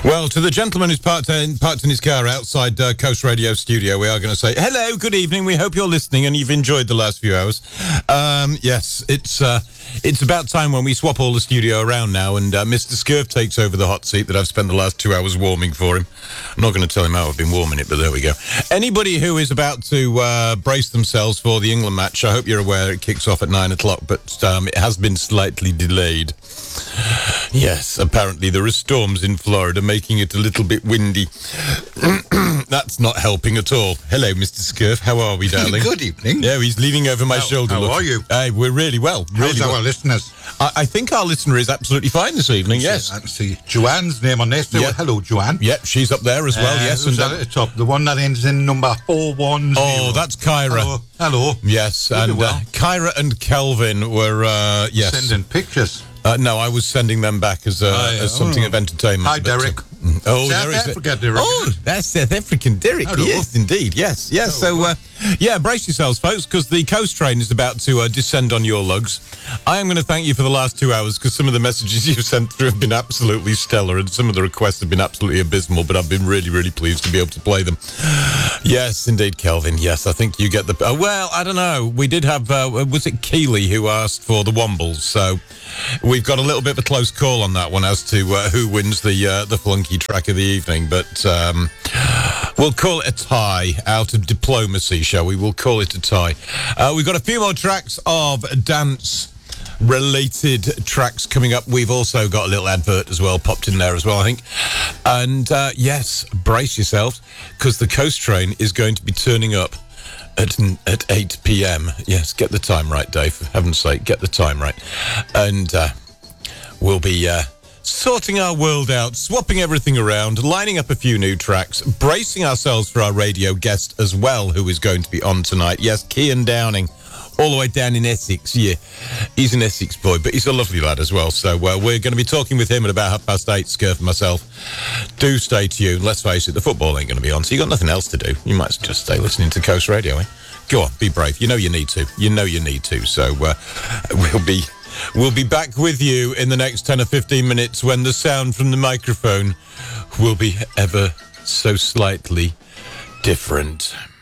Well, to the gentleman who's parked in his car outside Coast Radio Studio, we are going to say, hello, good evening. We hope you're listening and you've enjoyed the last few hours. Yes, it's about time when we swap all the studio around now and Mr. Scurf takes over the hot seat that I've spent the last 2 hours warming for him. I'm not going to tell him how I've been warming it, but there we go. Anybody who is about to brace themselves for the England match, I hope you're aware it kicks off at 9 o'clock, but it has been slightly delayed. Yes, apparently there are storms in Florida making it a little bit windy. That's not helping at all. Hello, Mr. Scurf. How are we, darling? Good evening. Yeah, he's leaning over my shoulder. How are you? Hey, we're really well. How's our listeners? I think our listener is absolutely fine this evening, yes. I can see Joanne's name on this. Yeah. Hello, Joanne. Yep, she's up there as well, yes. Who's at the top? The one that ends in number 410. Oh, that's Kyra. Hello. Yes, Really and well. Kyra and Kelvin were, yes. Sending pictures. No, I was sending them back as something of entertainment. Hi, Derek. There is Africa, Derek. Oh, that's South African Derek. Hello. Yes, indeed. Yes. Hello. So, brace yourselves, folks, because the coast train is about to descend on your lugs. I am going to thank you for the last 2 hours because some of the messages you've sent through have been absolutely stellar and some of the requests have been absolutely abysmal, but I've been really, really pleased to be able to play them. Yes, indeed, Kelvin. Yes, I think you get the... well, I don't know. We did have... was it Keeley who asked for the Wombles? So we've got a little bit of a close call on that one as to who wins the flunky track of the evening, but we'll call it a tie out of diplomacy, shall we? We'll call it a tie. We've got a few more tracks of dance-related tracks coming up. We've also got a little advert as well, popped in there as well, I think. And, yes, brace yourselves, because the coast train is going to be turning up at 8 p.m. Yes, get the time right, Dave, for heaven's sake, get the time right. And we'll be... sorting our world out, swapping everything around, lining up a few new tracks, bracing ourselves for our radio guest as well, who is going to be on tonight. Yes, Cian Downing, all the way down in Essex. Yeah, he's an Essex boy, but he's a lovely lad as well. So we're going to be talking with him at about 8:30, Scurf and myself. Do stay tuned. Let's face it, the football ain't going to be on, so you got nothing else to do. You might just stay listening to Coast Radio, eh? Go on, be brave. You know you need to. So We'll be back with you in the next 10 or 15 minutes when the sound from the microphone will be ever so slightly different.